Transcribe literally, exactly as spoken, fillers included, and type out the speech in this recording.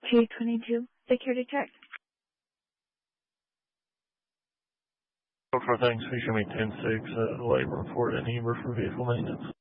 two twenty-two, security check. For things, please show me ten six, uh, labor report and Heber for vehicle maintenance.